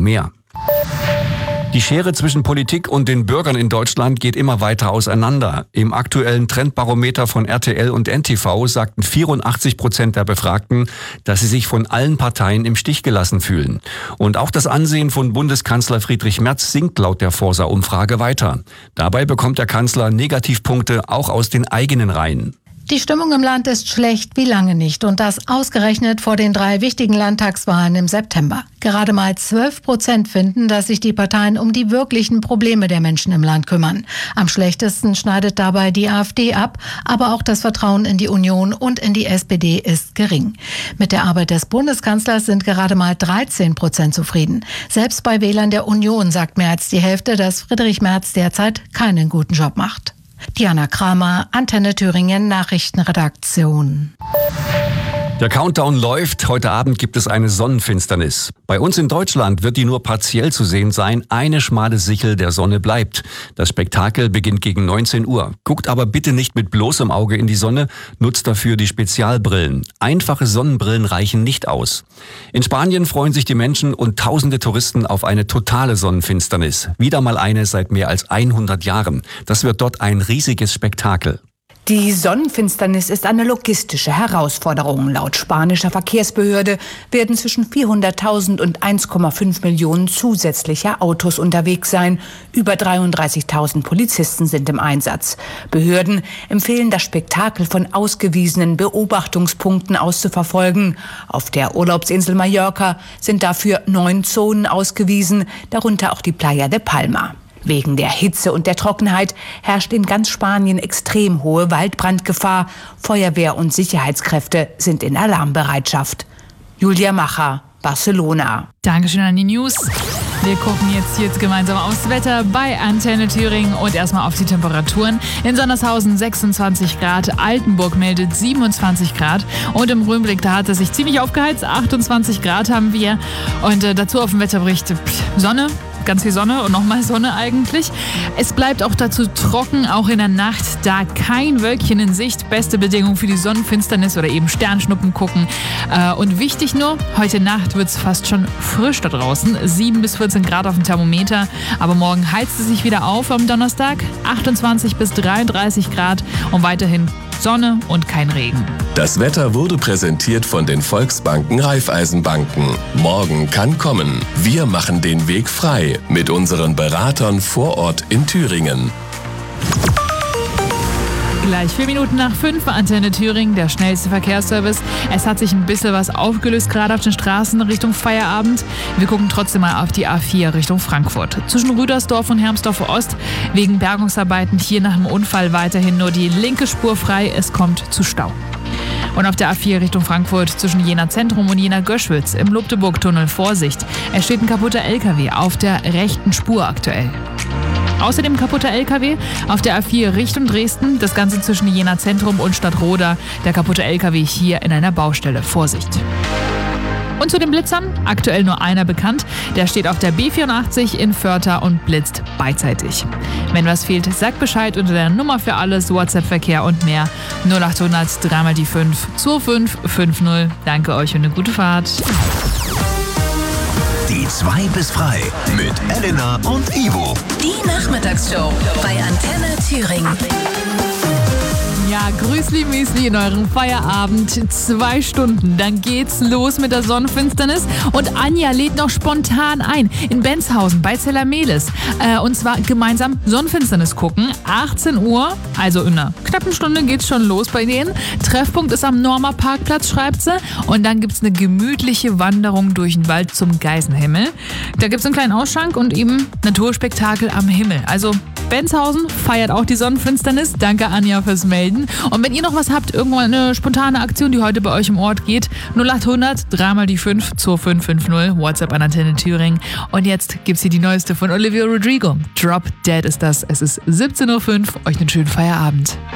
mehr. Die Schere zwischen Politik und den Bürgern in Deutschland geht immer weiter auseinander. Im aktuellen Trendbarometer von RTL und NTV sagten 84% der Befragten, dass sie sich von allen Parteien im Stich gelassen fühlen. Und auch das Ansehen von Bundeskanzler Friedrich Merz sinkt laut der Forsa-Umfrage weiter. Dabei bekommt der Kanzler Negativpunkte auch aus den eigenen Reihen. Die Stimmung im Land ist schlecht wie lange nicht und das ausgerechnet vor den 3 wichtigen Landtagswahlen im September. Gerade mal 12% finden, dass sich die Parteien um die wirklichen Probleme der Menschen im Land kümmern. Am schlechtesten schneidet dabei die AfD ab, aber auch das Vertrauen in die Union und in die SPD ist gering. Mit der Arbeit des Bundeskanzlers sind gerade mal 13% zufrieden. Selbst bei Wählern der Union sagt mehr als die Hälfte, dass Friedrich Merz derzeit keinen guten Job macht. Diana Kramer, Antenne Thüringen Nachrichtenredaktion. Der Countdown läuft. Heute Abend gibt es eine Sonnenfinsternis. Bei uns in Deutschland wird die nur partiell zu sehen sein. Eine schmale Sichel der Sonne bleibt. Das Spektakel beginnt gegen 19 Uhr. Guckt aber bitte nicht mit bloßem Auge in die Sonne. Nutzt dafür die Spezialbrillen. Einfache Sonnenbrillen reichen nicht aus. In Spanien freuen sich die Menschen und tausende Touristen auf eine totale Sonnenfinsternis. Wieder mal eine seit mehr als 100 Jahren. Das wird dort ein riesiges Spektakel. Die Sonnenfinsternis ist eine logistische Herausforderung. Laut spanischer Verkehrsbehörde werden zwischen 400.000 und 1,5 Millionen zusätzliche Autos unterwegs sein. Über 33.000 Polizisten sind im Einsatz. Behörden empfehlen, das Spektakel von ausgewiesenen Beobachtungspunkten aus zu verfolgen. Auf der Urlaubsinsel Mallorca sind dafür 9 Zonen ausgewiesen, darunter auch die Playa de Palma. Wegen der Hitze und der Trockenheit herrscht in ganz Spanien extrem hohe Waldbrandgefahr. Feuerwehr und Sicherheitskräfte sind in Alarmbereitschaft. Julia Macher, Barcelona. Dankeschön an die News. Wir gucken jetzt gemeinsam aufs Wetter bei Antenne Thüringen und erstmal auf die Temperaturen. In Sondershausen 26 Grad, Altenburg meldet 27 Grad und im Röhnblick, da hat es sich ziemlich aufgeheizt, 28 Grad haben wir. Und dazu auf dem Wetterbericht Sonne. Ganz viel Sonne und nochmal Sonne eigentlich. Es bleibt auch dazu trocken, auch in der Nacht, da kein Wölkchen in Sicht. Beste Bedingung für die Sonnenfinsternis oder eben Sternschnuppen gucken. Und wichtig nur, heute Nacht wird es fast schon frisch da draußen. 7 bis 14 Grad auf dem Thermometer. Aber morgen heizt es sich wieder auf am Donnerstag. 28 bis 33 Grad und weiterhin Sonne und kein Regen. Das Wetter wurde präsentiert von den Volksbanken Raiffeisenbanken. Morgen kann kommen. Wir machen den Weg frei mit unseren Beratern vor Ort in Thüringen. Gleich 4 Minuten nach 5 Antenne Thüringen, der schnellste Verkehrsservice. Es hat sich ein bisschen was aufgelöst, gerade auf den Straßen Richtung Feierabend. Wir gucken trotzdem mal auf die A4 Richtung Frankfurt. Zwischen Rüdersdorf und Hermsdorf Ost wegen Bergungsarbeiten hier nach dem Unfall weiterhin nur die linke Spur frei. Es kommt zu Stau. Und auf der A4 Richtung Frankfurt zwischen Jena Zentrum und Jena Göschwitz im Lupteburg-Tunnel Vorsicht. Es steht ein kaputter LKW auf der rechten Spur aktuell. Außerdem kaputter LKW auf der A4 Richtung Dresden, das Ganze zwischen Jena Zentrum und Stadtroda. Der kaputte LKW hier in einer Baustelle. Vorsicht. Und zu den Blitzern, aktuell nur einer bekannt. Der steht auf der B84 in Vörter und blitzt beidseitig. Wenn was fehlt, sagt Bescheid unter der Nummer für alles, WhatsApp-Verkehr und mehr. 0800 3 mal die 5 2550. Danke euch und eine gute Fahrt. Die 2 bis frei mit Elena und Ivo. Die Nachmittagsshow bei Antenne Thüringen. Ja, Grüßli Müsli in eurem Feierabend. 2 Stunden, dann geht's los mit der Sonnenfinsternis. Und Anja lädt noch spontan ein in Benzhausen bei Zellermelis. Und zwar gemeinsam Sonnenfinsternis gucken. 18 Uhr, also in einer knappen Stunde geht's schon los bei denen. Treffpunkt ist am Norma Parkplatz, schreibt sie. Und dann gibt's eine gemütliche Wanderung durch den Wald zum Geisenhimmel. Da gibt's einen kleinen Ausschank und eben Naturspektakel am Himmel. Also Benzhausen feiert auch die Sonnenfinsternis. Danke Anja fürs Melden. Und wenn ihr noch was habt, irgendwann eine spontane Aktion, die heute bei euch im Ort geht, 0800 3 mal die 5 2550, WhatsApp an Antenne Thüringen. Und jetzt gibt's hier die neueste von Olivia Rodrigo. Drop Dead ist das. Es ist 17:05 Uhr. Euch einen schönen Feierabend.